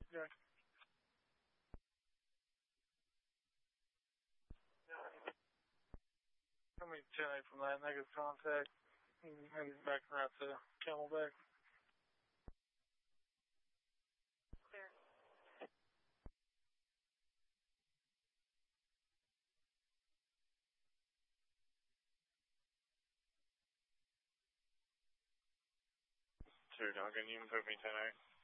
Yeah. I mean, 10-8 from that, negative contact, and back right to Camelback. Clear. Sure, Duncan, you can put me 10-8.